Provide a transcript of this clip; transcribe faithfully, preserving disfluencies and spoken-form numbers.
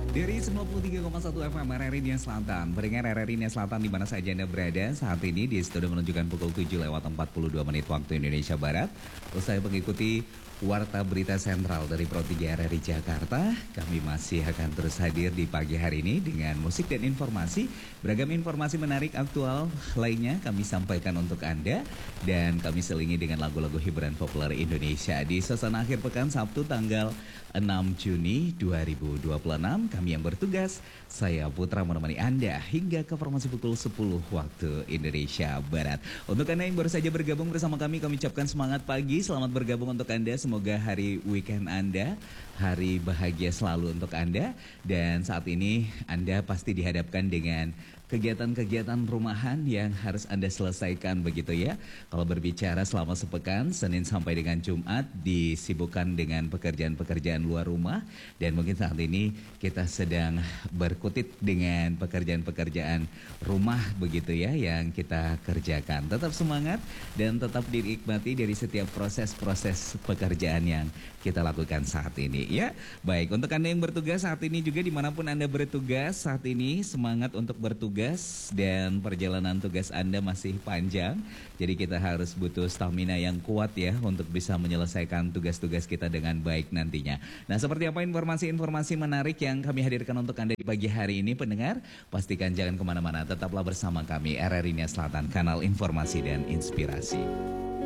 Dari sembilan puluh tiga koma satu F M R R I Nia Selatan, pendengar R R I Nia Selatan di mana saja Anda berada saat ini di studio menunjukkan pukul tujuh lewat empat puluh dua menit waktu Indonesia Barat. Usai mengikuti Warta Berita Sentral dari Pro tiga R R I Jakarta, kami masih akan terus hadir di pagi hari ini dengan musik dan informasi. Beragam informasi menarik aktual lainnya kami sampaikan untuk Anda dan kami selingi dengan lagu-lagu hiburan populer Indonesia di suasana akhir pekan Sabtu tanggal enam Juni dua ribu dua puluh enam. Kami yang bertugas, saya Putra menemani Anda hingga ke informasi pukul sepuluh waktu Indonesia Barat. Untuk Anda yang baru saja bergabung bersama kami, kami ucapkan semangat pagi, selamat bergabung untuk Anda. Semoga hari weekend Anda, hari bahagia selalu untuk Anda. Dan saat ini Anda pasti dihadapkan dengan kegiatan-kegiatan rumahan yang harus Anda selesaikan begitu ya. Kalau berbicara selama sepekan, Senin sampai dengan Jumat disibukkan dengan pekerjaan-pekerjaan luar rumah. Dan mungkin saat ini kita sedang berkutit dengan pekerjaan-pekerjaan rumah begitu ya yang kita kerjakan. Tetap semangat dan tetap dinikmati dari setiap proses-proses pekerjaan yang kita lakukan saat ini ya. Baik, untuk Anda yang bertugas saat ini juga dimanapun Anda bertugas saat ini, semangat untuk bertugas dan perjalanan tugas Anda masih panjang. Jadi kita harus butuh stamina yang kuat ya untuk bisa menyelesaikan tugas-tugas kita dengan baik nantinya. Nah, seperti apa informasi-informasi menarik yang kami hadirkan untuk Anda di pagi hari ini pendengar? Pastikan jangan kemana-mana, tetaplah bersama kami R R I Nia Selatan, kanal informasi dan inspirasi.